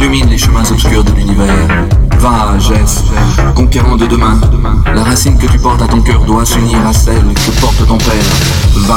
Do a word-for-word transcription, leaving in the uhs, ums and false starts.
illumine les chemins obscurs de l'univers. Va, Jess, conquérant de demain. La racine que tu portes à ton cœur doit s'unir à celle que porte ton père. Va,